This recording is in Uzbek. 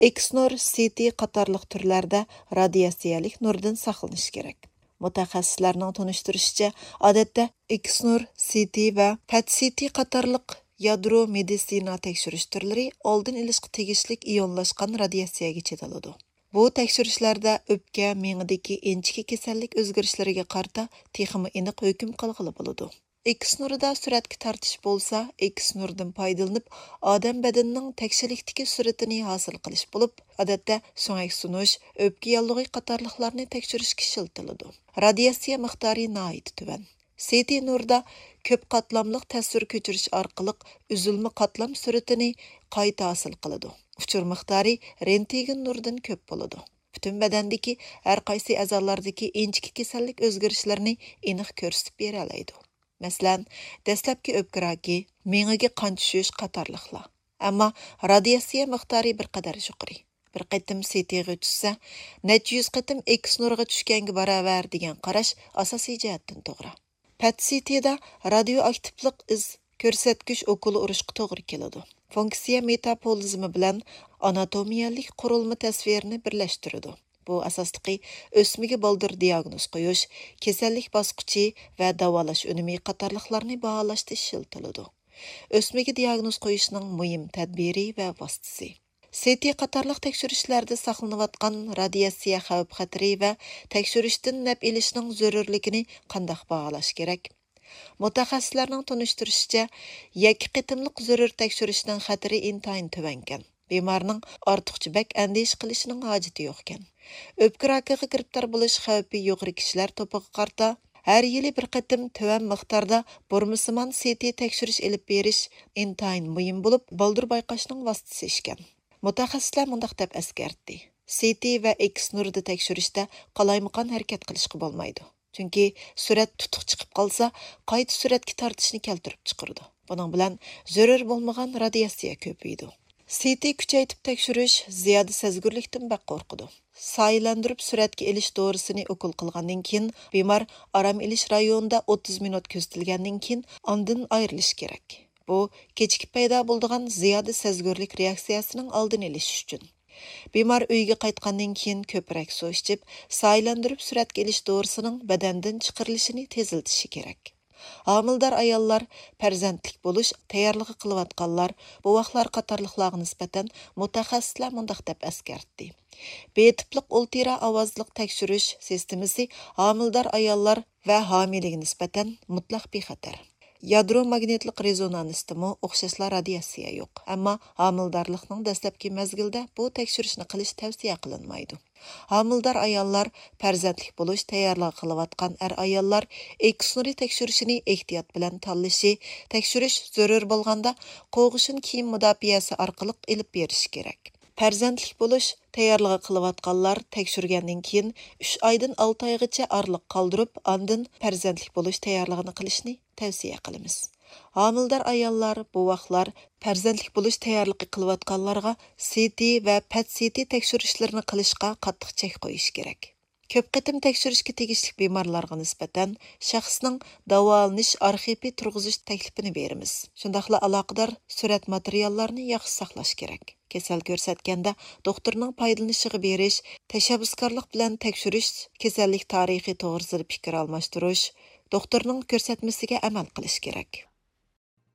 X-nur, CT qatarlıq türlərdə radiasiyalik nurdan saqlanish kerak. Mutaxassislarning tunishtirishicha, odatda X-nur, CT va PET-CT qatarlıq yadro meditsina tekshirish turlari oldin ilishga tegishlik ionlashgan radiasiyaga chetiladi. Bu tekshirishlarda o'pka, miyadagi inchiki kasallik o'zgarishlariga qarata texmi aniq hukm qilg'ili bo'ladi. X-nurda suratga tortish bo'lsa, X-nurdan foydalanib, odam badanining tekshirlikdagi suratini hosil qilish bo'lib, odatda so'ngak sunish, o'pka yallig'i qatorliqlarni tekshirishga ishlatiladi. Radiasiya miqdori nihoyat tuvan. CT nurda ko'p qatlamliq tasvir ko'chirish orqali uzilma qatlam suratini qayta hosil qiladi. Uchur miqdori rentgen nurdan ko'p bo'ladi. Butun badandagi har qaysi a'zolardagi inchiki kasallik o'zgarishlarini aniq ko'rsatib bera oladi. Masalan, dastlabki o'pka raki, miyaga qon tushish qatorliqlar. Ammo radiasiya miqdori bir qadar yuqori. Bir qatim CTga tushsa, necha yuz qatim X-nurga tushganga baravar degan qarash asosiy jihatdan to'g'ri. PET-CTda radioaktivlik iz ko'rsatgich okuli urishga to'g'ri keladi. Funksiya metabolizmi bilan anatomiyalik qurilma tasvirini birlashtiradi. Bu asosliqi o'smiga baldir diagnoz qo'yish, kasallik bosqichi va davolash unumi qatorliqlarni baholashda ishlatiladi. O'smiga diagnoz qo'yishning muhim tadbiri va vositasi. CT qatorliq tekshirishlarda saqlanayotgan radiasiya xavf-xatari va tekshirishdan naf ilishning zarurligini qanday baholash kerak? Mutaxassislarning tunishtirishicha, yakki qitimliq zarur tekshirishning xatari intayin tuvankan. Bemorning ortiqcha bak andish qilishining hojati yo'q ekan. O'pka rakiga giribtor bo'lish xavfi yuqori kishilar to'piga qarta har yili bir qatim tuvan miqdorda burmisimon CT tekshirish elib berish intayin muhim bo'lib, baldur bayqashning vositasi ekan. Mutaxassislar mundaq deb eskartdi. CT va X-nurda tekshirishda qalaymaqon harakat qilishga bo'lmaydi. Chunki surat tutuq chiqib qolsa, qayta suratga tortishni keltirib chiqaradi. Buning bilan zarur bo'lmagan radiasiya ko'paydi. CT kuchaytib tekshirish ziyoda sezgurlikdan baq qo'rqidi. Saylandirib suratga elish dorisini o'qul qilgandan keyin bemor aram elish rayonida 30 minut ko'rsatilgandan keyin ondan ayrilish kerak. Bu kechki paydo bo'lgan ziyoda sezgurlik reaksiyasining oldini olish uchun. Bemor uyga qaytgandan keyin ko'proq suv ichib, saylandirib suratga elish dorisining badandan chiqarilishini teziltishi kerak. Homildor ayollar, farzandlik bo'lish tayyorligi qilayotganlar, buvaqlar qatorliqlarga nisbatan mutaxassislar mundaq deb eskartdi. Betipliq ultira ovozliq tekshirish sistemasi homildor ayollar va homiyliga nisbatan mutlaq bexatar. Yadro magnetlik rezonansdami o'xshashlar radiasiya yo'q. Ammo homildorlikning dastlabki mezgilda bu tekshirishni qilish tavsiya qilinmaydi. Homildor ayollar, farzandlik bo'lish tayyorligi qilayotgan ayollar X-nuri tekshirishini ehtiyot bilan tanlashi, tekshirish zarur bo'lganda qo'g'ishin kiyim mudofaasi orqali ilib berish kerak. Farzandlik bo'lish tayyorligi qilayotganlar tekshirgandan keyin 3 oydan 6 oygacha orliq qoldirib, ondan farzandlik bo'lish tayyorligini qilishni tavsiya qilamiz. Homildor ayollar, buvaqlar, farzandlik bo'lish tayyorligi qilayotganlarga CT va PET-CT tekshirishlarini qilishga qattiq chek qo'yish kerak. Ko'p qitim tekshirishga tegishli bemorlarga nisbatan shaxsning davolanish arxivi turg'izish taklifini beramiz. Shundaqla aloqador surat materiallarini yaxshi saqlash kerak. Kasal ko'rsatganda doktorning foydalanishiga berish, tashabbuskorlik bilan tekshirish, kasallik tarixi to'g'risida fikr almashtirish, doktorning ko'rsatmasiga amal qilish kerak.